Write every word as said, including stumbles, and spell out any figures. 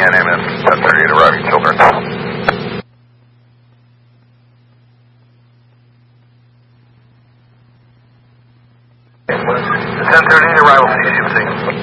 nine A M, ten thirty-eight arriving children. ten thirty-eight arrival C C M C.